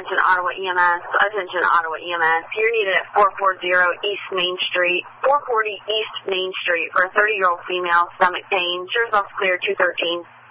attention Ottawa EMS. Attention Ottawa EMS. You're needed at 440 East Main Street. 440 East Main Street for a 30-year-old female, stomach pain. Sure yourself clear 213.